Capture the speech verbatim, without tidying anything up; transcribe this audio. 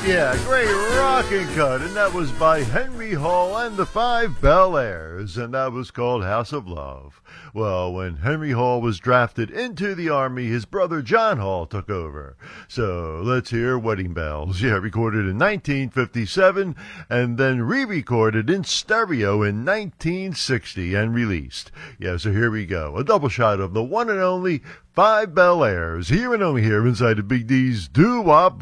Yeah, great rocking cut, and that was by Henry Hall and the Five Bel Airs, and that was called House of Love. Well, when Henry Hall was drafted into the Army, his brother John Hall took over. So let's hear Wedding Bells. Yeah, recorded in nineteen fifty-seven, and then re-recorded in stereo in nineteen sixty and released. Yeah, so here we go. A double shot of the one and only Five Bel Airs, here and only here inside the Big D's Doo Wop